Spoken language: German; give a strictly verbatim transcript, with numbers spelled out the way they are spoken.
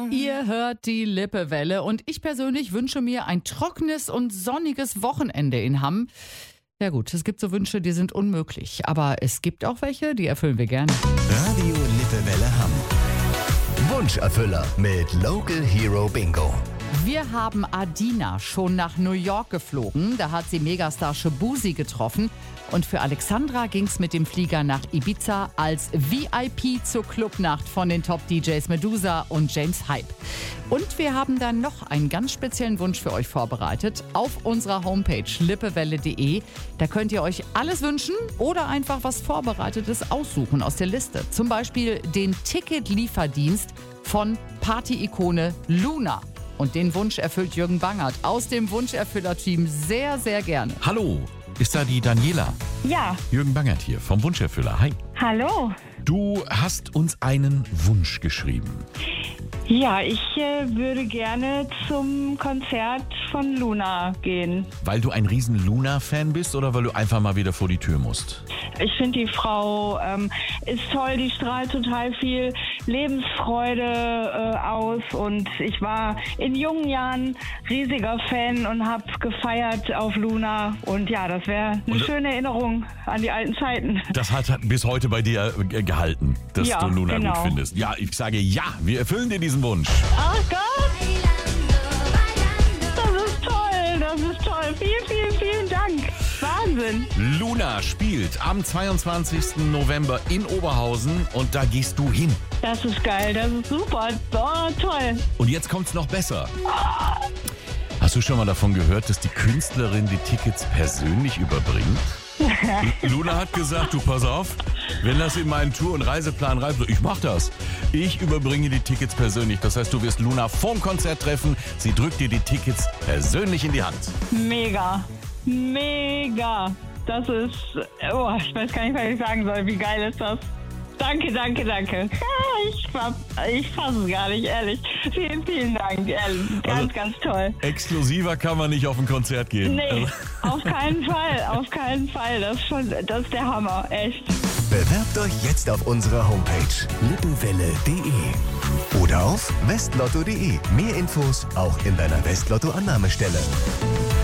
Ihr hört die Lippewelle und ich persönlich wünsche mir ein trockenes und sonniges Wochenende in Hamm. Ja gut, es gibt so Wünsche, die sind unmöglich, aber es gibt auch welche, die erfüllen wir gerne. Radio Lippewelle Hamm. Wunscherfüller mit Local Hero Bingo. Wir haben Adina schon nach New York geflogen. Da hat sie Megastar Shabuzi getroffen. Und für Alexandra ging's mit dem Flieger nach Ibiza als V I P zur Clubnacht von den Top-D Js Medusa und James Hype. Und wir haben dann noch einen ganz speziellen Wunsch für euch vorbereitet auf unserer Homepage lippewelle punkt de. Da könnt ihr euch alles wünschen oder einfach was Vorbereitetes aussuchen aus der Liste. Zum Beispiel den Ticket-Lieferdienst von Party-Ikone Luna. Und den Wunsch erfüllt Jürgen Bangert aus dem Wunscherfüller-Team sehr, sehr gerne. Hallo, ist da die Daniela? Ja. Jürgen Bangert hier vom Wunscherfüller. Hi. Hallo. Du hast uns einen Wunsch geschrieben. Ja, ich äh, würde gerne zum Konzert von Luna gehen. Weil du ein riesen Luna-Fan bist oder weil du einfach mal wieder vor die Tür musst? Ich finde, die Frau ähm, ist toll, die strahlt total viel Lebensfreude äh, aus und ich war in jungen Jahren riesiger Fan und habe gefeiert auf Luna und ja, das wäre eine und, schöne Erinnerung an die alten Zeiten. Das hat, hat bis heute bei dir äh, gehalten, dass ja, du Luna genau. gut findest. Ja, ich sage ja, wir erfüllen dir diesen Wunsch. Ach Gott! Das ist toll, das ist toll. Vielen, vielen, vielen Dank. Wahnsinn. Luna spielt am zweiundzwanzigsten November in Oberhausen und da gehst du hin. Das ist geil, das ist super. Oh, toll. Und jetzt kommt's noch besser. Hast du schon mal davon gehört, dass die Künstlerin die Tickets persönlich überbringt? Luna hat gesagt, du pass auf, wenn das in meinen Tour- und Reiseplan reibt, ich mach das. Ich überbringe die Tickets persönlich. Das heißt, du wirst Luna vorm Konzert treffen. Sie drückt dir die Tickets persönlich in die Hand. Mega, mega. Das ist, oh, ich weiß gar nicht, was ich sagen soll. Wie geil ist das? Danke, danke, danke. Ich, ich fasse es gar nicht, ehrlich. Vielen, vielen Dank, ehrlich. Ganz, also, ganz toll. Exklusiver kann man nicht auf ein Konzert gehen. Nee, auf keinen Fall, auf keinen Fall. Das ist, schon, das ist der Hammer, echt. Bewerbt euch jetzt auf unserer Homepage lippewelle punkt de oder auf westlotto punkt de. Mehr Infos auch in deiner Westlotto-Annahmestelle.